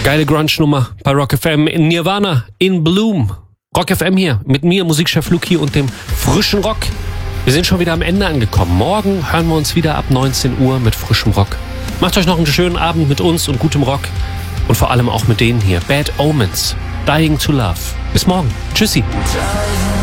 Geile Grunge-Nummer bei Rock FM. Nirvana in Bloom. Rock FM hier mit mir, Musikchef Luki und dem frischen Rock. Wir sind schon wieder am Ende angekommen. Morgen hören wir uns wieder ab 19 Uhr mit frischem Rock. Macht euch noch einen schönen Abend mit uns und gutem Rock. Und vor allem auch mit denen hier. Bad Omens. Dying to Love. Bis morgen. Tschüssi.